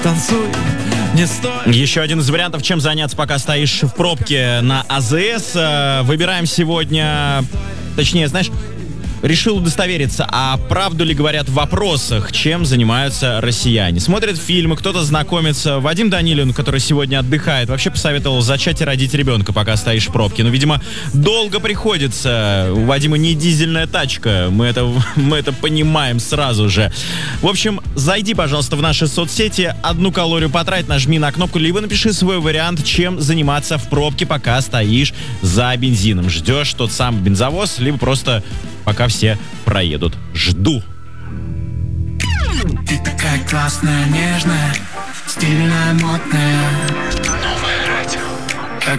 Танцуй, не стой. Еще один из вариантов, чем заняться, пока стоишь в пробке на АЗС. Выбираем сегодня, точнее, знаешь, решил удостовериться, а правду ли говорят в вопросах, чем занимаются россияне. Смотрят фильмы, кто-то знакомится. Вадим Данилин, который сегодня отдыхает, вообще посоветовал зачать и родить ребенка, пока стоишь в пробке. Но, видимо, долго приходится. У Вадима не дизельная тачка. Мы это понимаем сразу же. В общем, зайди, пожалуйста, в наши соцсети, 1 калорию потрать, нажми на кнопку, либо напиши свой вариант, чем заниматься в пробке, пока стоишь за бензином. Ждешь тот самый бензовоз, либо просто пока все проедут. Жду. Ты такая классная, нежная, стильная, модная.